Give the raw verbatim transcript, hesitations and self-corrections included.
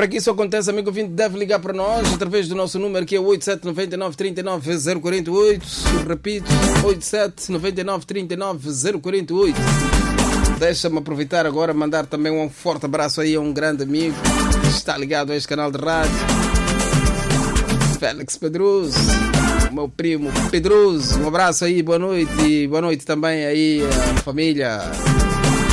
para que isso aconteça, amigo ouvinte, deve ligar para nós através do nosso número que é oito sete nove nove, três nove zero quatro oito. Repito, oito sete nove nove, três nove zero quatro oito. Deixa-me aproveitar agora e mandar também um forte abraço aí a um grande amigo que está ligado a este canal de rádio, Félix Pedroso, o meu primo Pedroso. Um abraço aí, boa noite. E boa noite também aí à família